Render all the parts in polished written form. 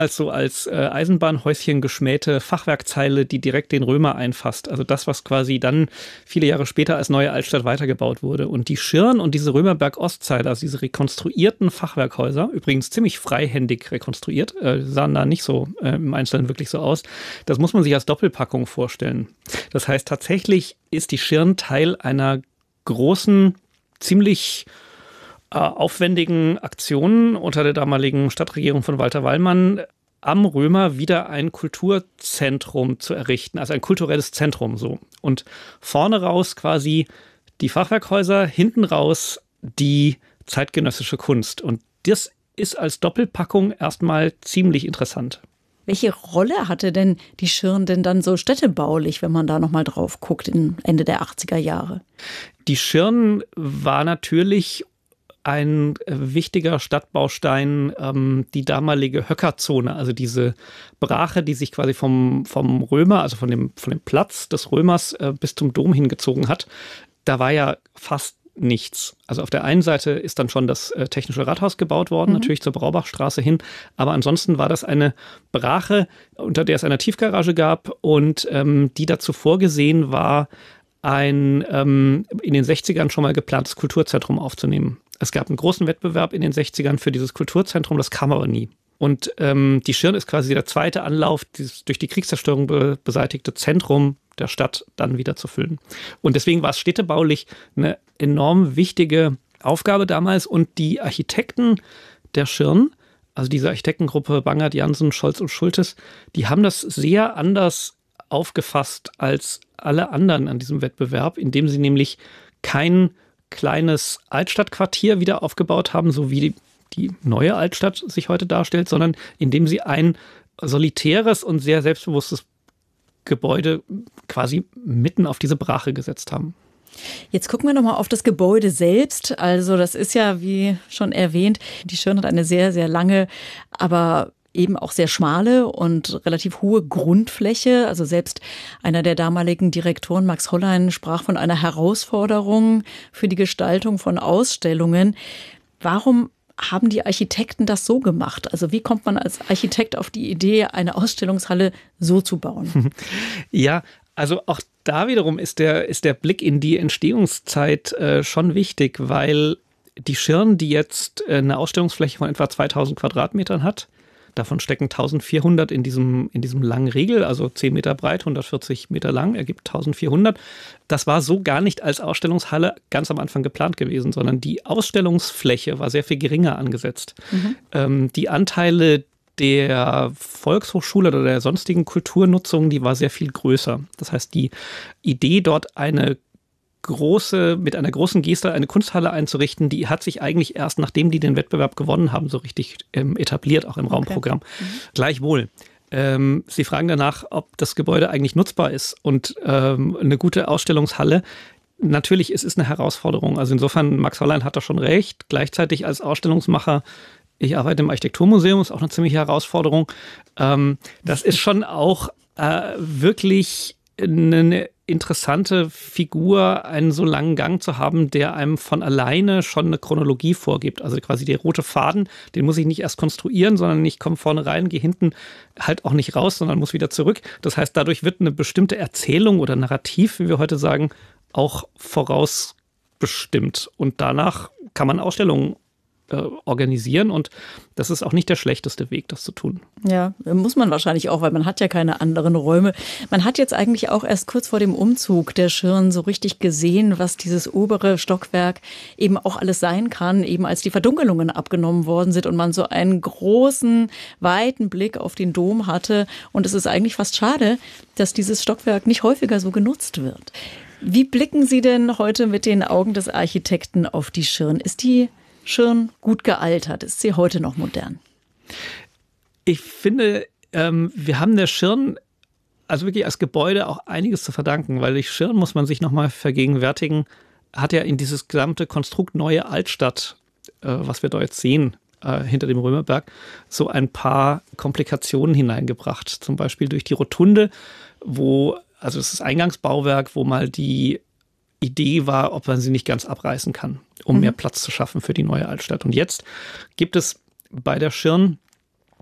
als Eisenbahnhäuschen geschmähte Fachwerkzeile, die direkt den Römer einfasst. Also das, was quasi dann viele Jahre später als neue Altstadt weitergebaut wurde. Und die Schirn und diese Römerberg-Ostzeile, also diese rekonstruierten Fachwerkhäuser, übrigens ziemlich freihändig rekonstruiert, sahen da nicht so im Einzelnen wirklich so aus. Das muss man sich als Doppelpackung vorstellen. Das heißt, tatsächlich ist die Schirn Teil einer großen, ziemlich aufwendigen Aktionen unter der damaligen Stadtregierung von Walter Wallmann am Römer wieder ein Kulturzentrum zu errichten, also ein kulturelles Zentrum so. Und vorne raus quasi die Fachwerkhäuser, hinten raus die zeitgenössische Kunst. Und das ist als Doppelpackung erstmal ziemlich interessant. Welche Rolle hatte denn die Schirn denn dann so städtebaulich, wenn man da nochmal drauf guckt, Ende der 80er Jahre? Die Schirn war natürlich ein wichtiger Stadtbaustein, die damalige Höckerzone, also diese Brache, die sich quasi vom Römer, also von dem Platz des Römers bis zum Dom hingezogen hat. Da war ja fast nichts. Also auf der einen Seite ist dann schon das Technische Rathaus gebaut worden, natürlich zur Braubachstraße hin, aber ansonsten war das eine Brache, unter der es eine Tiefgarage gab und die dazu vorgesehen war, ein in den 60ern schon mal geplantes Kulturzentrum aufzunehmen. Es gab einen großen Wettbewerb in den 60ern für dieses Kulturzentrum, das kam aber nie. Und die Schirn ist quasi der zweite Anlauf, dieses durch die Kriegszerstörung beseitigte Zentrum der Stadt dann wieder zu füllen. Und deswegen war es städtebaulich eine enorm wichtige Aufgabe damals. Und die Architekten der Schirn, also diese Architektengruppe Bangert, Jansen, Scholz und Schultes, die haben das sehr anders aufgefasst als alle anderen an diesem Wettbewerb, indem sie nämlich kein kleines Altstadtquartier wieder aufgebaut haben, so wie die neue Altstadt sich heute darstellt, sondern indem sie ein solitäres und sehr selbstbewusstes Gebäude quasi mitten auf diese Brache gesetzt haben. Jetzt gucken wir nochmal auf das Gebäude selbst. Also das ist ja, wie schon erwähnt, die Schirn hat eine sehr, sehr lange, aber eben auch sehr schmale und relativ hohe Grundfläche. Also selbst einer der damaligen Direktoren, Max Hollein, sprach von einer Herausforderung für die Gestaltung von Ausstellungen. Warum haben die Architekten das so gemacht? Also wie kommt man als Architekt auf die Idee, eine Ausstellungshalle so zu bauen? Ja, also auch da wiederum ist der Blick in die Entstehungszeit schon wichtig, weil die Schirn, die jetzt eine Ausstellungsfläche von etwa 2000 Quadratmetern hat, davon stecken 1400 in diesem langen Riegel, also 10 Meter breit, 140 Meter lang, ergibt 1400. Das war so gar nicht als Ausstellungshalle ganz am Anfang geplant gewesen, sondern die Ausstellungsfläche war sehr viel geringer angesetzt. Die Anteile der Volkshochschule oder der sonstigen Kulturnutzung, die war sehr viel größer. Das heißt, die Idee, dort mit einer großen Geste eine Kunsthalle einzurichten, die hat sich eigentlich erst, nachdem die den Wettbewerb gewonnen haben, so richtig etabliert, auch im Raumprogramm. Gleichwohl. Sie fragen danach, ob das Gebäude eigentlich nutzbar ist und eine gute Ausstellungshalle. Natürlich, es ist eine Herausforderung. Also insofern, Max Hollein hat da schon recht. Gleichzeitig als Ausstellungsmacher, ich arbeite im Architekturmuseum, ist auch eine ziemliche Herausforderung. Das ist schon auch wirklich eine interessante Figur, einen so langen Gang zu haben, der einem von alleine schon eine Chronologie vorgibt. Also quasi der rote Faden, den muss ich nicht erst konstruieren, sondern ich komme vorne rein, gehe hinten halt auch nicht raus, sondern muss wieder zurück. Das heißt, dadurch wird eine bestimmte Erzählung oder Narrativ, wie wir heute sagen, auch vorausbestimmt. Und danach kann man Ausstellungen organisieren und das ist auch nicht der schlechteste Weg, das zu tun. Ja, muss man wahrscheinlich auch, weil man hat ja keine anderen Räume. Man hat jetzt eigentlich auch erst kurz vor dem Umzug der Schirn so richtig gesehen, was dieses obere Stockwerk eben auch alles sein kann, eben als die Verdunkelungen abgenommen worden sind und man so einen großen, weiten Blick auf den Dom hatte. Und es ist eigentlich fast schade, dass dieses Stockwerk nicht häufiger so genutzt wird. Wie blicken Sie denn heute mit den Augen des Architekten auf die Schirn? Ist die Schirn gut gealtert? Ist sie heute noch modern? Ich finde, wir haben der Schirn also wirklich als Gebäude auch einiges zu verdanken, weil die Schirn, muss man sich nochmal vergegenwärtigen, hat ja in dieses gesamte Konstrukt neue Altstadt, was wir da jetzt sehen, hinter dem Römerberg, so ein paar Komplikationen hineingebracht. Zum Beispiel durch die Rotunde, also es ist Eingangsbauwerk, wo mal die Idee war, ob man sie nicht ganz abreißen kann, um mehr Platz zu schaffen für die neue Altstadt. Und jetzt gibt es bei der Schirn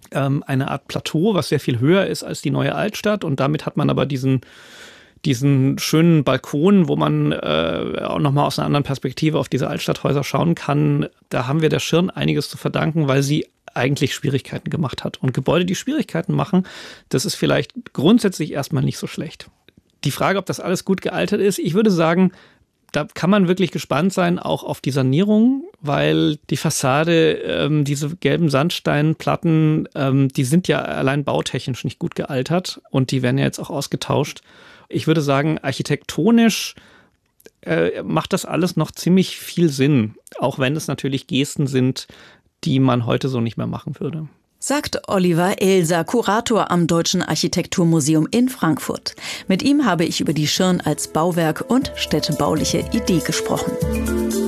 eine Art Plateau, was sehr viel höher ist als die neue Altstadt. Und damit hat man aber diesen schönen Balkon, wo man auch nochmal aus einer anderen Perspektive auf diese Altstadthäuser schauen kann. Da haben wir der Schirn einiges zu verdanken, weil sie eigentlich Schwierigkeiten gemacht hat. Und Gebäude, die Schwierigkeiten machen, das ist vielleicht grundsätzlich erstmal nicht so schlecht. Die Frage, ob das alles gut gealtert ist, ich würde sagen, da kann man wirklich gespannt sein, auch auf die Sanierung, weil die Fassade, diese gelben Sandsteinplatten, die sind ja allein bautechnisch nicht gut gealtert und die werden ja jetzt auch ausgetauscht. Ich würde sagen, architektonisch macht das alles noch ziemlich viel Sinn, auch wenn es natürlich Gesten sind, die man heute so nicht mehr machen würde. Sagt Oliver Elser, Kurator am Deutschen Architekturmuseum in Frankfurt. Mit ihm habe ich über die Schirn als Bauwerk und städtebauliche Idee gesprochen.